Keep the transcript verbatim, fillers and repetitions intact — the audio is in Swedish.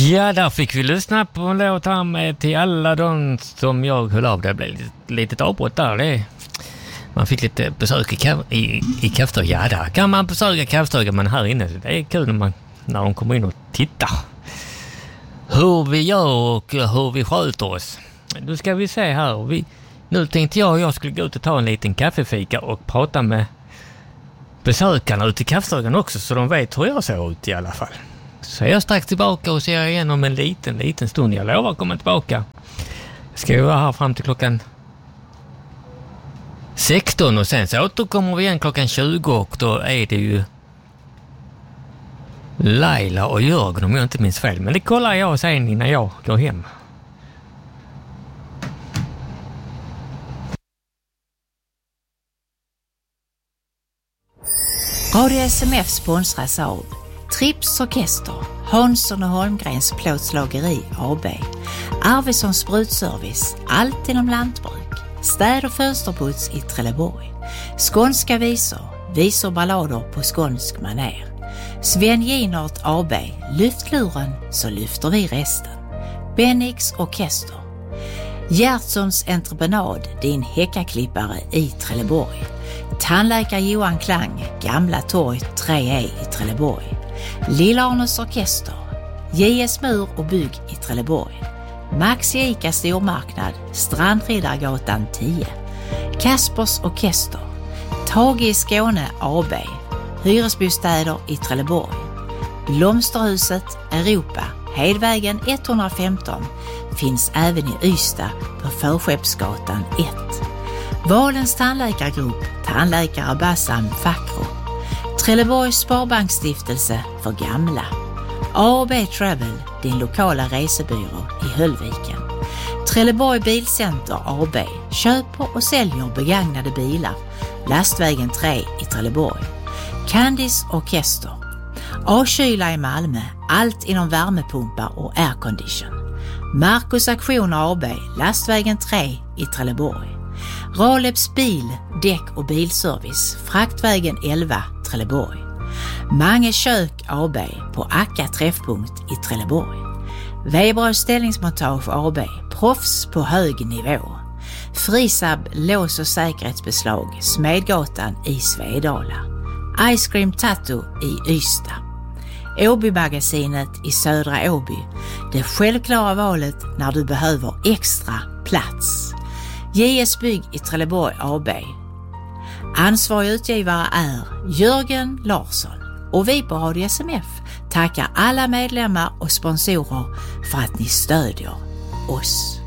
Ja, där fick vi lyssna på en låt här med Till alla de som jag höll av. Det blev lite litet avbrott där. Det, man fick lite besök i, i, i Kaffstöga. Ja, där kan man besöka Kaffstöga, men här inne, det är kul när, man, när de kommer in och tittar hur vi gör och hur vi sköter oss. Nu ska vi se här. Vi, nu tänkte jag jag skulle gå ut och ta en liten kaffefika och prata med besökarna ute i Kaffstögan också, så de vet hur jag ser ut i alla fall. Så är jag strax tillbaka och ser igen om en liten, liten stund. Jag lovar att komma tillbaka. Jag ska vara här fram till klockan sexton och sen så återkommer vi igen klockan tjugo och då är det ju Laila och Jörgen om jag inte minns fel. Men det kollar jag sen innan jag går hem. Radio S M F sponsras av Trips Orkester, Hansson och Holmgrens plåtslageri A B, Arvidsson Sprutservice, allt inom lantbruk, städ och fönsterputs i Trelleborg, skånska visor, visor ballader på skånsk maner, Sven Ginart A B, lyft luren så lyfter vi resten, Bennix Orkester, Gertsons entreprenad, din häckaklippare i Trelleborg, tandläkare Johan Klang, Gamla torg tre E i Trelleborg, Lilla Arnes Orkester, J S Mur och bygg i Trelleborg, Max Ica stormarknad, Strandriddargatan tio, Kaspers Orkester, Tage i Skåne A B, hyresbostäder i Trelleborg, Blomsterhuset Europa, Hedvägen etthundrafemton, finns även i Ystad på Förskeppsgatan ett. Valens tandläkargrupp, tandläkare Bassam Fakro, Trelleborgs Sparbanksstiftelse för gamla, A och B Travel, din lokala resebyrå i Höllviken, Trelleborg Bilcenter A B, köper och säljer begagnade bilar, Lastvägen tre i Trelleborg, Candice Orkester, A-kyla i Malmö, allt inom värmepumpar och aircondition, Marcus Aktioner A B, Lastvägen tre i Trelleborg, Raleps bil, däck och bilservice, Fraktvägen elva, Trelleborg. Mange kök A B på Akka träffpunkt i Trelleborg. Weber ställningsmontage A B, proffs på hög nivå. Frisab lås och säkerhetsbeslag, Smedgatan i Svedala. Ice Cream Tattoo i Ystad. Åby-magasinet i Södra Åby, det självklara valet när du behöver extra plats. J S Bygg i Trelleborg A B. Ansvarig utgivare är Jörgen Larsson och vi på Radio S M F tackar alla medlemmar och sponsorer för att ni stödjer oss.